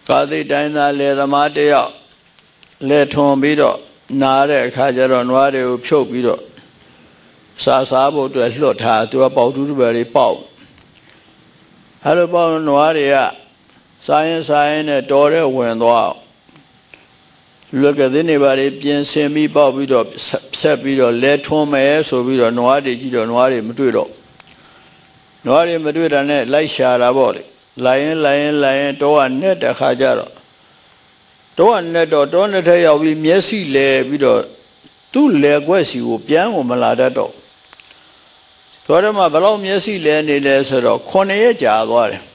ကာတိတိုင်းသားလေသမားတယောက်လေထွန်ပြီးတော့နားတဲ့အခါကျတော့နွားတွေကိုဖြုတ်ပြီးတော့စားဖို့အတွက်လွတ်ထားသူကပေါက်တူးတူပဲလေးပေါက်အဲ့လိုပေါက်နွားတွေကစားရင်နဲ့တော်တဲ့ဝင်သွားလွက်ကတဲ့နေပါလေပြင်ဆင်ပြီးပေါက်ပြီးတော့ဆက်ပြီးတော့လဲထွန်းမယ်ဆိုပြီးတော့နွားတွေကြည့်တော့နွားတွေမတွေ့တော့နွားတွေမတွေ့တာနဲ့လိုက်ရှာတာပေါ့လေလိုက်ရင်တော့ကနဲ့တခါကြတော့နဲ့တော့နဲ့ထက်ရောက်ပြီးမျက်စိလဲပြီးတော့သူ့လဲခွက်စီကိုပြန်ကိုမလာတတ်တော့တော်တယ်မှာဘလောက်မျက်စိလဲနေလဲဆိုတော့9 ရက်ကြာသွားတယ်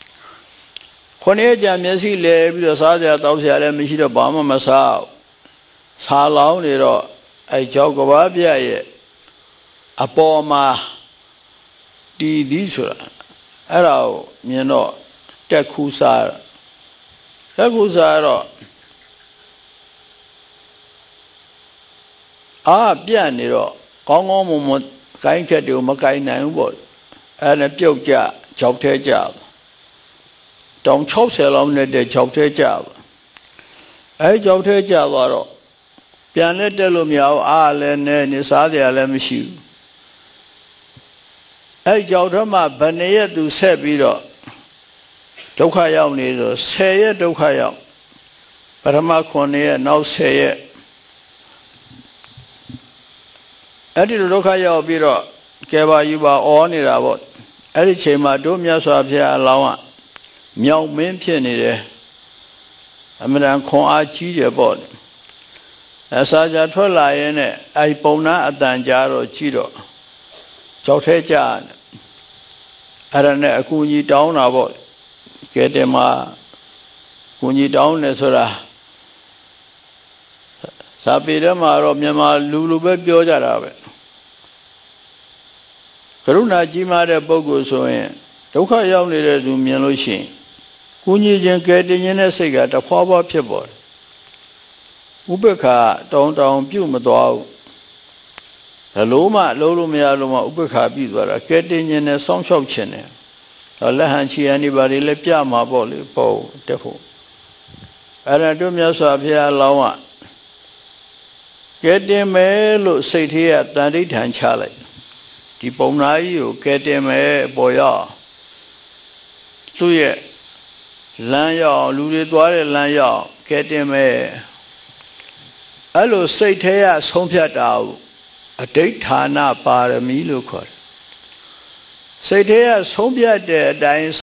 9 ရက်ကြာမျက်စိလဲပြီးတော့စားစရာတောက်စရာလည်းမရှိတော့ဘာမှမစားလောင်းနေတော့အဲကြောက်ကဘာပြရဲ့အပေါ်မှာတီးသည်ဆိုတာအဲ့ဒါကိုမြင်တော့တက်ခူးစားတော့ပြတ်နေတော့ကောင်းမွန်ကိုင်းချက်တွေကိုမကိုင်းနိုင်ဘူးပေါ့အဲ့ဒါပြုတ်ကြကြောက်ထဲကြတောင်60လောက်နဲ့တဲ့ကြောက်ထဲကြအဲ့ကြောက်ထဲကြသွားတော့ပြန်လက်တက်လို့မရဘူးလည်းနေစားကြလည်းမရှိဘူးအဲ့ကြောက်ထဲမှာဘယ်နှစ်ရက်သူဆက်ပြီးတော့ဒုက္ခရောက်နေဆို10 ရက်ဒုက္ခရောက်ပထမ9 ရက်နောက်10 ရက်အဲ့ဒီဒုက္ခရောက်ပြီးတော့ကဲပါယူပါအောနေတာပေါ့အဲ့ဒီချိန်မှာတို့မြတ်စွာဘုရားအလောင်းကမြောက်မင်းဖြစ်နေတယ်အမှန်တန်ခွန်အားကြီးတယ်ပေါ့အစာကြထွက်လာရင်နဲ့အဲ့ပုံနာအတန်ကြားတော့ကြည့်တော့ကြောက်ထဲကြအဲ့ဒါနဲ့အကူကြီးတောင်းတာပေါ့ကဲတယ်မှာကူကြီးတောင်းနေဆိုတာစာပေထဲမှာတော့မြန်မာလူပဲပြောကြတာပဲကရုဏာကြီးမားတဲ့ပုဂ္ဂိုလ်ဆိုရင်ဒုက္ခရောက်နေတဲ့သူမြင်လို့ရှိရင်ကူညီခြင်းကဲတင်ခြင်းနဲ့စိတ်ကတဖွာဖွာဖြစ်ပေါ်တယ်ဥပက္ခတောင်းပြုတ်မသွားဘူးဘယ်လိုမှလုံးလို့မရလို့မှဥပက္ခပြုတ်သွားတာကဲတင်ခြင်းနဲ့စောင့်ရှောက်ခြင်းနဲ့လက်ဟန်ချီရန်ဒီပါလေလည်းပြမှာပေါ့လေပေါ့တက်ဖို့အဲ့ဒါတို့မြတ်စွာဘုရားလောင်းကကဲတင်မယ်လို့စိတ်ထဲကတန်ဋိဌာန်ချလိုက်ဒီပုံနာကြီးကိုကဲတင်မယ်ပေါ်ရောက်သူ့ရဲ့လမ်းရောက်လူတွေသွားတဲ့လမ်းရောက်ကဲတင်မယ်အဲ့လိုစိတ်ထဲကဆုံးဖြတ်တာကိုအဋိဌာဏပါရမီလို့ခေါ်တယ်စိတ်ထဲကဆုံးဖြတ်တဲ့အတိုင်း